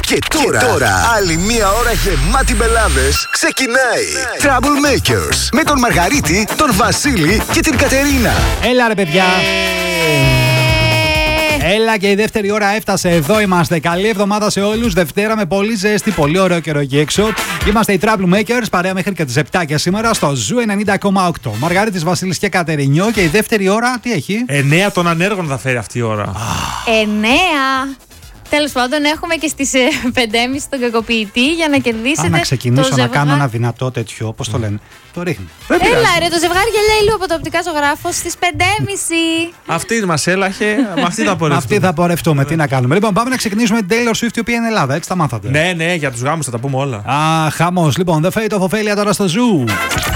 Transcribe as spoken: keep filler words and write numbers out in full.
Και τώρα, και τώρα άλλη μία ώρα γεμάτη μπελάδες ξεκινάει. Trouble Makers με τον Μαργαρίτη, τον Βασίλη και την Κατερίνα. Έλα ρε παιδιά. Έλα και η δεύτερη ώρα έφτασε. Εδώ είμαστε. Καλή εβδομάδα σε όλους. Δευτέρα με πολύ ζέστη, πολύ ωραίο καιρό εκεί έξω. Είμαστε οι Trouble Makers, παρέα μέχρι και τις επτά και σήμερα στο Ζου ενενήντα κόμμα οκτώ. Μαργαρίτης, Βασίλης και Κατερινιό. Και η δεύτερη ώρα τι έχει? Εννέα των ανέργων θα φέρει αυτή η ώρα. Εννέα. Τέλος πάντων, έχουμε και στις πέντε και μισή τον κακοποιητή για να κερδίσετε. Αν να ξεκινήσω το να ζευγάρι... κάνω ένα δυνατό τέτοιο, πώς το λένε, το ρίχνει. Έλα ρε, το ζευγάρι γελέιλου από το οπτικά ζωγράφο στις πέντε και μισή. Αυτή μας έλαχε, με αυτή θα πορευτούμε. Αυτή θα πορευτούμε, τι να κάνουμε. Λοιπόν, πάμε να ξεκινήσουμε την Taylor Swift, η οποία είναι Ελλάδα, έτσι τα μάθατε. Ναι, ναι, για τους γάμους θα τα πούμε όλα. Α, χαμός. Λοιπόν, The Fate of Ophelia τώρα στο Ζου.